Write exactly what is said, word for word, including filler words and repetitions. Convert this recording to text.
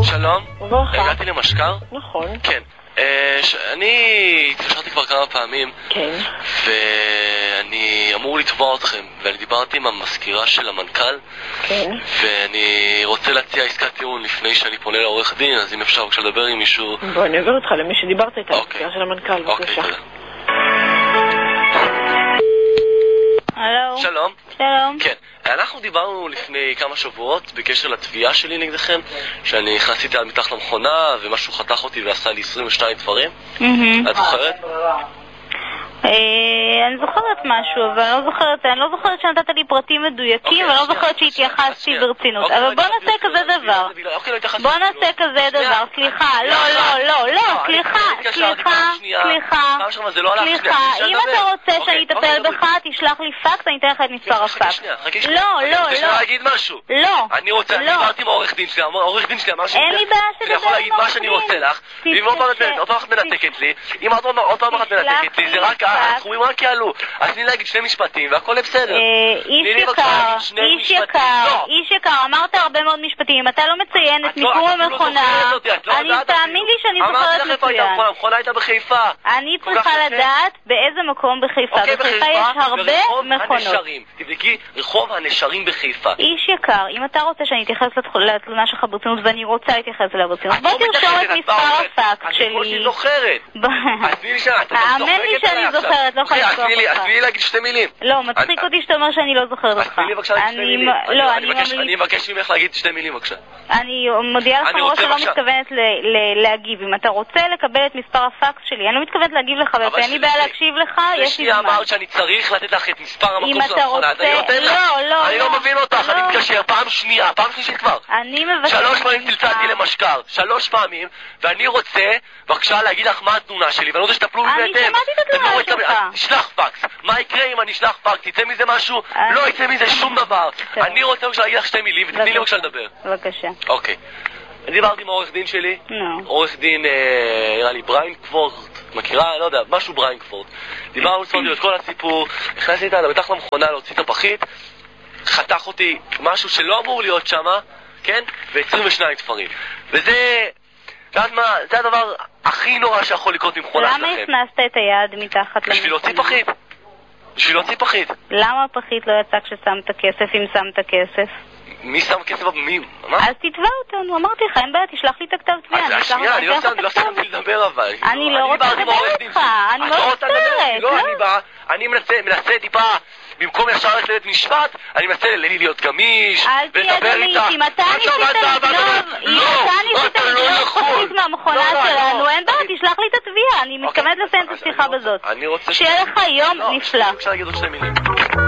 שלום. וברכה. הגעתי למשקר? נכון. כן. אני התקשרתי כבר כמה פעמים. כן. ואני אמור לתבוע אתכם, ואני דיברתי עם המזכירה של המנכ"ל. כן. ואני רוצה להציע עסקת טיעון לפני שאני פונה לעורך דין, אז אם אפשר בבקשה לדבר עם מישהו. בוא אני עובר אותך למי שדיברת איתה, אוקיי. המזכירה של המנכ"ל. אוקיי, תודה. הלו. שלום. שלום. כן, אנחנו דיברנו לפני כמה שבועות בקשר לתביעה שלי נגדכם, שאני נכנסתי על מתחת למכונה ומשהו חתך אותי ועשה לי עשרים ושתיים דברים. את זוכרת? אני זוכרת משהו, אבל אני לא זוכרת, אני לא זוכרת שנתת לי פרטים מדויקים, ואני לא זוכרת שהתייחסתי ברצינות. אבל בוא נעשה כזה דבר. בוא נעשה כזה דבר, סליחה, לא, לא, לא, לא, סליחה, סליחה, סליחה, סליחה, אם אתה רוצה שאני אטפל בך, תשלח לי פקס, אני אתן לך את מספר הפקס. לא, לא, אני רוצה לא. להגיד משהו. לא. אני רוצה, אני דיברתי עם העורך דין שלי, העורך דין שלי אמר אין לי בעיה שתדבר שאני יכול להגיד מה שאני רוצה לך, ואם עוד פעם אחת מנתקת לי, אם עוד פעם אחת מנתקת לי, זה רק התחומים רק יעלו. אז תני להגיד שני משפטים והכל בסדר. איש יקר, איש יקר, איש יקר, אמרת הרבה מאוד משפטים. אם אתה לא מציין את מיקום המכונה, אני תאמין לי שאני זוכרת מצוין. המכונה הייתה בחיפה. אני צריכה לדעת באיזה מקום בחיפה. בחיפה יש הרבה מכונות. תבדקי, רחוב הנשרים בחיפה. איש יקר, אם אתה רוצה שאני אתייחס לתלונה שלך ברצינות, ואני רוצה להתייחס אליה ברצינות, בוא תרשום את מספר הפקס שלי. אני חושב זוכרת. האמן לי שאני זוכרת, לא יכולה לשכוח אותך. אז תני לי להגיד שתי מילים. לא, מצחיק אותי שאתה אומר שאני לא זוכרת אותך. אז תני לי בבקשה להגיד שתי מילים. לא, אני מבקש ממך להגיד שתי מילים בבקשה. אני מודיעה לך מראש שלא מתכוונת להגיב. אם אתה רוצה לקבל את מספר הפקס שלי, אני לא מתכוונת להגיב לך, ואין לי בעיה להקשיב לך, יש לי זמן. אמרת שאני צריך לתת לך את מספר המקום של המכונה. לא, לא. אני לא מבין אותך, אני מתקשר פעם שנייה, פעם שלישית כבר. אני מבקש. שלוש פעמים צלצלתי למשקר, שלוש פעמים, ואני רוצה בבקשה להגיד לך מה התלונה שלי, ואני רוצה שתפלו לי בהתאם. אני שמעתי את התלונה שלך. תשלח פקס. מה יקרה אם אני אשלח פקס? יצא מזה משהו? לא יצא מזה שום דבר. אני רוצה בבקשה להגיד לך שתי מילים, ותתני לי בבקשה לדבר. בבקשה. אוקיי. אני דיברתי עם העורך דין שלי, עורך דין, נראה לי בריינקפורט, מכירה? לא יודע, משהו בריינקפורט. דיברנו ספורטי את כל הסיפור, נכנסתי איתה לבטח למכונה להוציא את הפחית, חתך אותי משהו שלא אמור להיות שמה, כן? ו-עשרים ושניים תפרים. וזה, יודעת מה, זה הדבר הכי נורא שיכול לקרות עם מכונה שלכם. למה הכנסת את היד מתחת למכונה? בשביל להוציא פחית. בשביל להוציא פחית. למה הפחית לא יצא כששמת כסף, אם שמת כסף? מי שם כסף? מי? מה? אז תתבע אותנו, אמרתי לך, אין בעיה, תשלח לי את הכתב תביעה. אז שנייה, אני לא סיימתי לדבר אבל. אני לא רוצה לדבר איתך, אני לא רוצה. אני מנסה טיפה, במקום ישר ללכת לבית משפט, אני מנסה להיות גמיש, אל תהיה גמיש, אם אתה ניסית לגנוב, אם אתה ניסית לגנוב פחית מהמכונה שלנו, אין בעיה, תשלח לי את התביעה, אני מתכוונת לסיים את השיחה בזאת. שיהיה לך יום נפלא.